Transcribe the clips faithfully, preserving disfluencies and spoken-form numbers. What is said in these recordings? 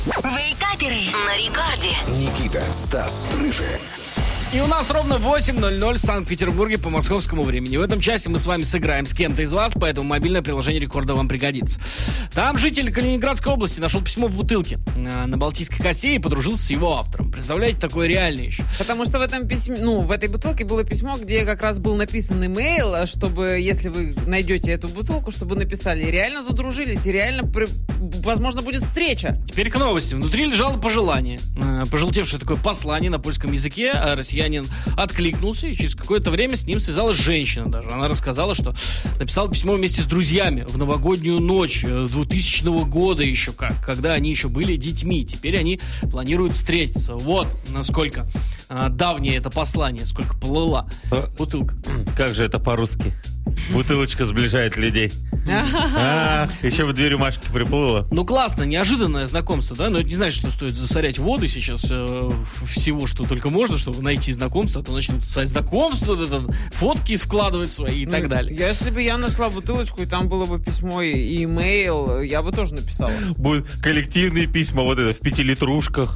Вейкаперы на рекорде. Никита, Стас, Рыжий. И у нас ровно восемь ноль ноль в Санкт-Петербурге по московскому времени. В этом часе мы с вами сыграем с кем-то из вас, поэтому мобильное приложение рекорда вам пригодится. Там житель Калининградской области нашел письмо в бутылке на Балтийской косе и подружился с его автором. Представляете, такое реальное еще. Потому что в этом письме, ну, в этой бутылке было письмо, где как раз был написан имейл, чтобы, если вы найдете эту бутылку, чтобы написали, и реально задружились, и реально, при... возможно, будет встреча. Теперь к новости. Внутри лежало пожелание. Пожелтевшее такое послание на польском языке. Россиянин откликнулся, и через какое-то время с ним связалась женщина даже. Она рассказала, что написала письмо вместе с друзьями в новогоднюю ночь двухтысячного года еще как, когда они еще были детьми. Теперь они планируют встретиться. Вот насколько а, давнее это послание, сколько плыла бутылка. Как же это по-русски? Бутылочка сближает людей. А, еще в дверь Машки приплыла. Ну классно, неожиданное знакомство, да? Но это не значит, что стоит засорять воды сейчас э, всего, что только можно, чтобы найти знакомство, а то начнут писать знакомство, это, фотки складывать свои и так далее. Я, если бы я нашла бутылочку, и там было бы письмо и имейл, я бы тоже написала. Будут коллективные письма, вот это, в пятилитрушках.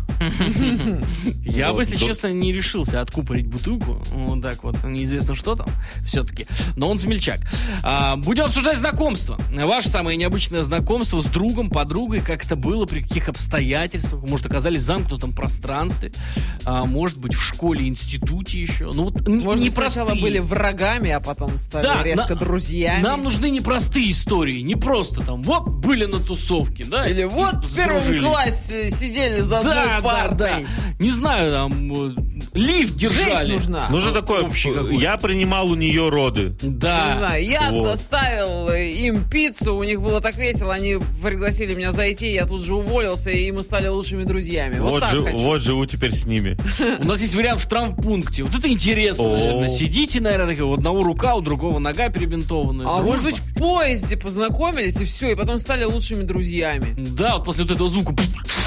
Я бы, если честно, не решился откупорить бутылку. Вот так вот, неизвестно, что там все-таки. Но он смельчак. А, будем обсуждать знакомство. Ваше самое необычное знакомство с другом, подругой, как это было, при каких обстоятельствах, может, оказались в замкнутом пространстве, а, может быть, в школе, институте еще. Ну, вот может, не сначала простые. были врагами, а потом стали Да, резко на, друзьями. Нам нужны непростые истории, не просто там, вот были на тусовке, да? Или вот в первом классе сидели за одной да, партой. Да, да. Не знаю, там, лифт держали. Жесть нужна. Нужно такое, общий какой-то. я принимал у нее роды. Да. Не знаю, я Вот. доставил им пиццу, у них было так весело, они пригласили меня зайти, я тут же уволился, и мы стали лучшими друзьями. Вот, Вот, так жи- хочу. вот живу теперь с ними. У нас есть вариант в травмпункте. Вот это интересно, О. наверное. Сидите, наверное, такие, у одного рука, у другого нога перебинтованная. А Дружба. может быть, в поезде познакомились, и все, и потом стали лучшими друзьями. Да, вот после вот этого звука.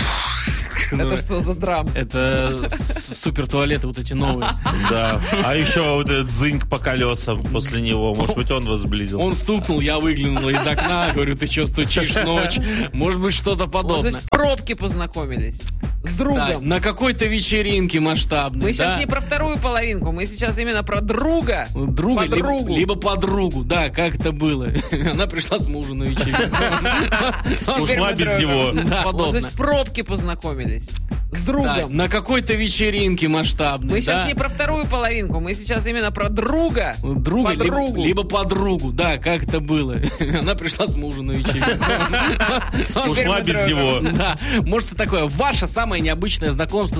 Это что за драма? Это с- супер туалеты вот эти новые. Да. А еще вот этот зыньк по колесам после него. Может быть, он вас сблизил. Он стукнул, я выглянул из окна, говорю, ты что стучишь ночь? Может быть, что-то Может подобное. быть, в пробке познакомились. С Да, другом. на какой-то вечеринке масштабной. Мы сейчас да? не про вторую половинку, мы сейчас именно про друга. Друга, подругу. Либо, либо подругу, да, как это было. Она пришла с мужем на вечеринку. Ушла без него. Да, Может подобное. быть, в пробке познакомились. С Да, другом. на какой-то вечеринке масштабной. Мы сейчас да? не про вторую половинку, мы сейчас именно про друга. Друга, либо, подругу. либо подругу, да, как это было. Она пришла с мужем на вечеринку. Ушла мы без дружим. него. Да, может, и такое. Ваше самое необычное знакомство